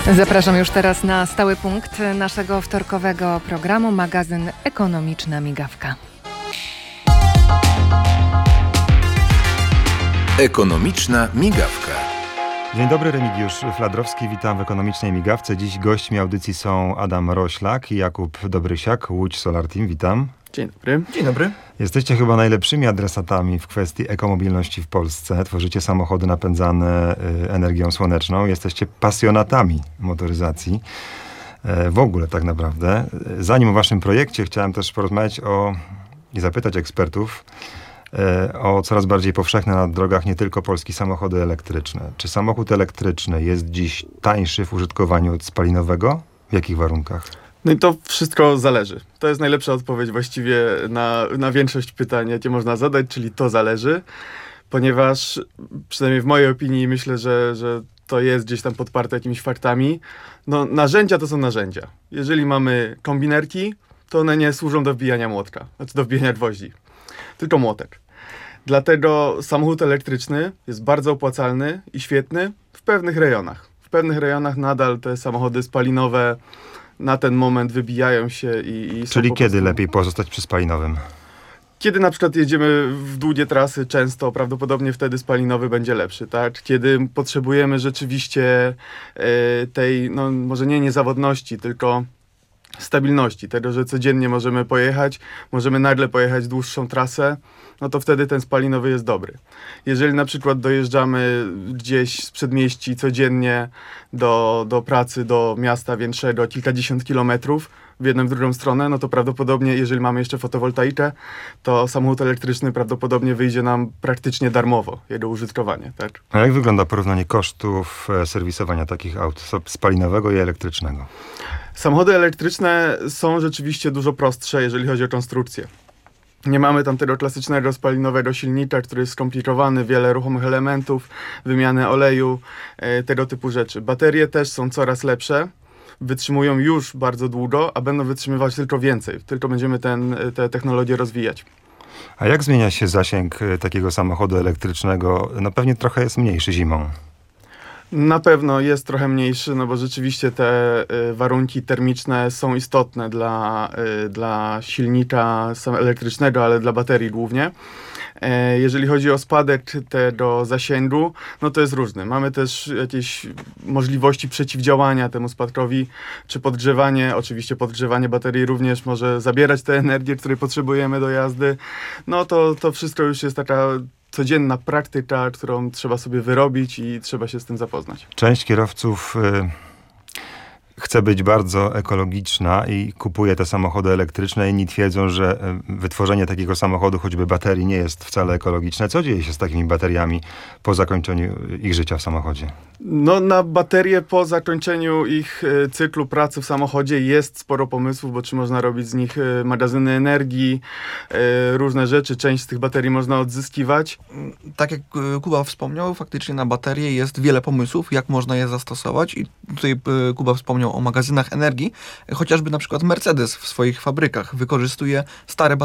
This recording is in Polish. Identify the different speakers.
Speaker 1: Zapraszam już teraz na stały punkt naszego wtorkowego programu, magazyn Ekonomiczna Migawka.
Speaker 2: Ekonomiczna Migawka.
Speaker 3: Dzień dobry, Remigiusz Fladrowski, witam w Ekonomicznej Migawce. Dziś gośćmi audycji są Adam Roślak i Jakub Dobrysiak, Łódź Solar Team. Witam.
Speaker 4: Dzień dobry.
Speaker 5: Dzień dobry.
Speaker 3: Jesteście chyba najlepszymi adresatami w kwestii ekomobilności w Polsce. Tworzycie samochody napędzane energią słoneczną. Jesteście pasjonatami motoryzacji. W ogóle tak naprawdę. Zanim o waszym projekcie, chciałem też porozmawiać i zapytać ekspertów o coraz bardziej powszechne na drogach nie tylko polskie samochody elektryczne. Czy samochód elektryczny jest dziś tańszy w użytkowaniu od spalinowego? W jakich warunkach?
Speaker 4: No i to wszystko zależy. To jest najlepsza odpowiedź właściwie na większość pytań, jakie można zadać, czyli to zależy, ponieważ przynajmniej w mojej opinii myślę, że to jest gdzieś tam podparte jakimiś faktami. No, narzędzia to są narzędzia. Jeżeli mamy kombinerki, to one nie służą do wbijania młotka, znaczy do wbijania gwoździ, tylko młotek. Dlatego samochód elektryczny jest bardzo opłacalny i świetny w pewnych rejonach. W pewnych rejonach nadal te samochody spalinowe na ten moment wybijają się i są.
Speaker 3: Czyli kiedy lepiej pozostać przy spalinowym?
Speaker 4: Kiedy na przykład jedziemy w długie trasy często, prawdopodobnie wtedy spalinowy będzie lepszy, tak? Kiedy potrzebujemy rzeczywiście tej, no może nie niezawodności, tylko stabilności, tego, że codziennie możemy pojechać, możemy nagle pojechać dłuższą trasę, no to wtedy ten spalinowy jest dobry. Jeżeli na przykład dojeżdżamy gdzieś z przedmieści codziennie do pracy, do miasta większego, kilkadziesiąt kilometrów w jedną i w drugą stronę, no to prawdopodobnie, jeżeli mamy jeszcze fotowoltaikę, to samochód elektryczny prawdopodobnie wyjdzie nam praktycznie darmowo, jego użytkowanie, tak?
Speaker 3: A jak wygląda porównanie kosztów serwisowania takich aut spalinowego i elektrycznego?
Speaker 4: Samochody elektryczne są rzeczywiście dużo prostsze, jeżeli chodzi o konstrukcję. Nie mamy tam tego klasycznego spalinowego silnika, który jest skomplikowany, wiele ruchomych elementów, wymiany oleju, tego typu rzeczy. Baterie też są coraz lepsze, wytrzymują już bardzo długo, a będą wytrzymywać tylko więcej. Tylko będziemy te technologie rozwijać.
Speaker 3: A jak zmienia się zasięg takiego samochodu elektrycznego? No pewnie trochę jest mniejszy zimą.
Speaker 4: Na pewno jest trochę mniejszy, no bo rzeczywiście te warunki termiczne są istotne dla silnika elektrycznego, ale dla baterii głównie. Jeżeli chodzi o spadek tego zasięgu, no to jest różny. Mamy też jakieś możliwości przeciwdziałania temu spadkowi, czy podgrzewanie. Oczywiście podgrzewanie baterii również może zabierać tę energię, której potrzebujemy do jazdy. No to wszystko już jest taka codzienna praktyka, którą trzeba sobie wyrobić i trzeba się z tym zapoznać.
Speaker 3: Część kierowców chce być bardzo ekologiczna i kupuje te samochody elektryczne. Inni twierdzą, że wytworzenie takiego samochodu, choćby baterii, nie jest wcale ekologiczne. Co dzieje się z takimi bateriami po zakończeniu ich życia w samochodzie?
Speaker 4: No na baterie po zakończeniu ich cyklu pracy w samochodzie jest sporo pomysłów, bo czy można robić z nich magazyny energii, różne rzeczy. Część z tych baterii można odzyskiwać.
Speaker 5: Tak jak Kuba wspomniał, faktycznie na baterie jest wiele pomysłów, jak można je zastosować. I tutaj Kuba wspomniał o magazynach energii. Chociażby na przykład Mercedes w swoich fabrykach wykorzystuje stare baterie